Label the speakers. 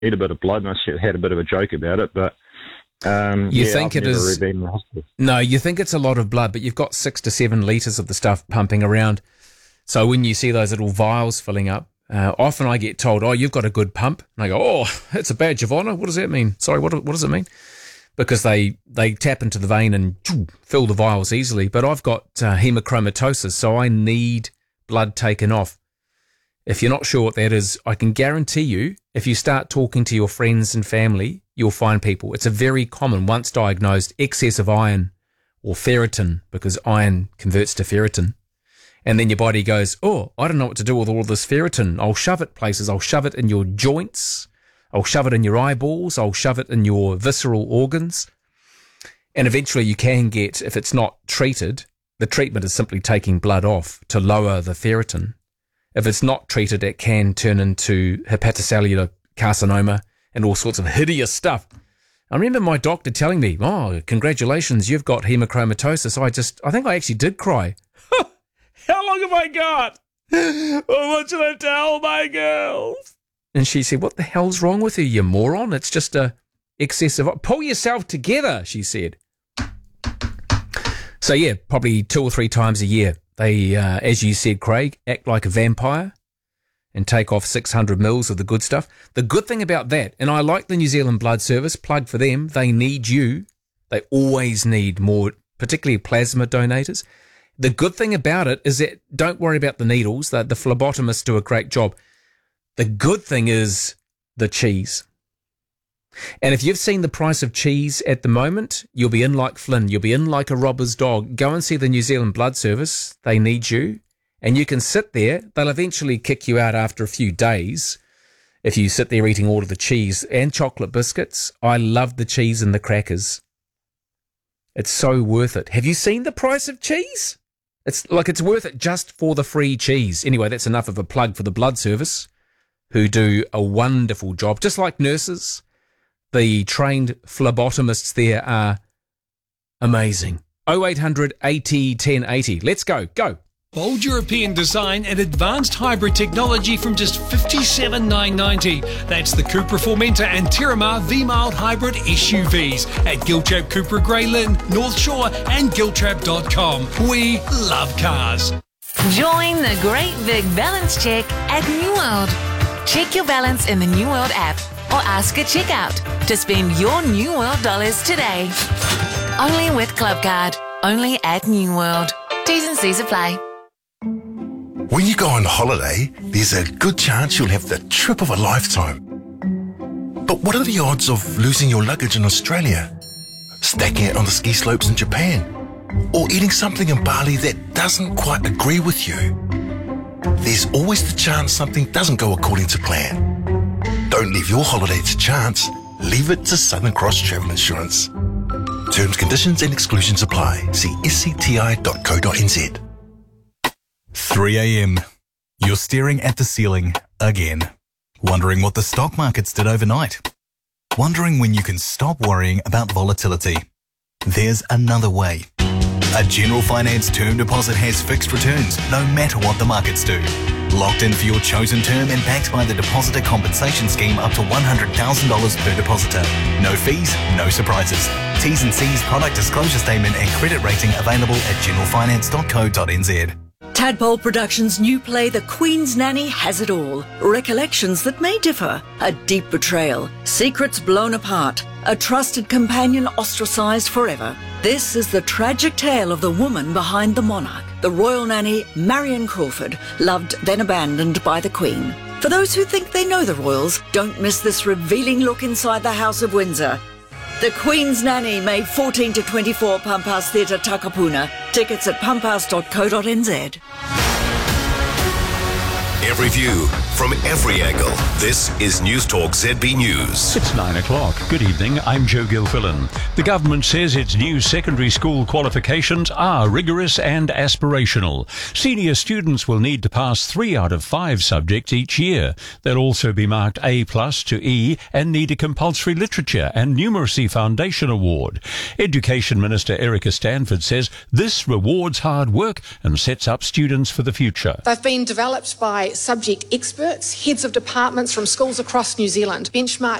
Speaker 1: need a bit of blood, and I had a bit of a joke about it, but
Speaker 2: you think
Speaker 1: I've
Speaker 2: it
Speaker 1: never
Speaker 2: is?
Speaker 1: been in the hospital.
Speaker 2: No, you think it's a lot of blood, but you've got 6 to 7 litres of the stuff pumping around. So when you see those little vials filling up, often I get told, "Oh, you've got a good pump," and I go, "Oh, it's a badge of honour. What does that mean? Sorry, what does it mean?" Because they tap into the vein and fill the vials easily. But I've got hemochromatosis, so I need blood taken off. If you're not sure what that is, I can guarantee you, if you start talking to your friends and family, you'll find people. It's a very common, once diagnosed, excess of iron or ferritin, because iron converts to ferritin. And then your body goes, "Oh, I don't know what to do with all this ferritin. I'll shove it places. I'll shove it in your joints. I'll shove it in your eyeballs. I'll shove it in your visceral organs." And eventually you can get, if it's not treated, the treatment is simply taking blood off to lower the ferritin. If it's not treated, it can turn into hepatocellular carcinoma and all sorts of hideous stuff. I remember my doctor telling me, "Oh, congratulations, you've got hemochromatosis." I think I actually did cry. How long have I got? Oh, what should I tell my girls? And she said, "What the hell's wrong with you, you moron? It's just a excessive... Pull yourself together," she said. So yeah, probably 2 or 3 times a year. They, as you said, Craig, act like a vampire and take off 600 mils of the good stuff. The good thing about that, and I like the New Zealand Blood Service, plug for them, they need you. They always need more, particularly plasma donators. The good thing about it is that don't worry about the needles. The phlebotomists do a great job. The good thing is the cheese. And if you've seen the price of cheese at the moment, you'll be in like Flynn. You'll be in like a robber's dog. Go and see the New Zealand Blood Service. They need you. And you can sit there. They'll eventually kick you out after a few days if you sit there eating all of the cheese and chocolate biscuits. I love the cheese and the crackers. It's so worth it. Have you seen the price of cheese? It's worth it just for the free cheese. Anyway, that's enough of a plug for the Blood Service, who do a wonderful job. Just like nurses, the trained phlebotomists there are amazing. 0800 80 1080. Let's go. Go.
Speaker 3: Bold European design and advanced hybrid technology from just $57,990. That's the Cupra Formentor and Terramar V-Mild Hybrid SUVs at Giltrap Cupra Grey Lynn, North Shore and Giltrap.com. We love cars.
Speaker 4: Join the Great Big Balance Check at New World. Check your balance in the New World app or ask at checkout to spend your New World dollars today. Only with Clubcard. Only at New World. T's and C's apply.
Speaker 5: When you go on holiday, there's a good chance you'll have the trip of a lifetime. But what are the odds of losing your luggage in Australia, stacking it on the ski slopes in Japan, or eating something in Bali that doesn't quite agree with you? There's always the chance something doesn't go according to plan. Don't leave your holiday to chance. Leave it to Southern Cross Travel Insurance. Terms, conditions and exclusions apply. See scti.co.nz.
Speaker 6: 3 a.m. You're staring at the ceiling again. Wondering what the stock markets did overnight. Wondering when you can stop worrying about volatility. There's another way. A General Finance term deposit has fixed returns no matter what the markets do. Locked in for your chosen term and backed by the Depositor Compensation Scheme up to $100,000 per depositor. No fees, no surprises. T's and C's, product disclosure statement and credit rating available at generalfinance.co.nz.
Speaker 7: Tadpole Productions' new play The Queen's Nanny has it all. Recollections that may differ, a deep betrayal, secrets blown apart, a trusted companion ostracised forever. This is the tragic tale of the woman behind the monarch, the royal nanny Marion Crawford, loved then abandoned by the Queen. For those who think they know the royals, don't miss this revealing look inside the House of Windsor. The Queen's Nanny, May 14 to 24, Pump-House Theatre, Takapuna. Tickets at pumphouse.co.nz.
Speaker 8: Every view from every angle. This is News Talk ZB News.
Speaker 9: It's 9 o'clock. Good evening. I'm Joe Gilfillan. The government says its new secondary school qualifications are rigorous and aspirational. Senior students will need to pass 3 out of 5 subjects each year. They'll also be marked A+ to E and need a compulsory literature and numeracy foundation award. Education Minister Erica Stanford says this rewards hard work and sets up students for the future.
Speaker 10: They've been developed by subject experts experts, heads of departments from schools across New Zealand benchmark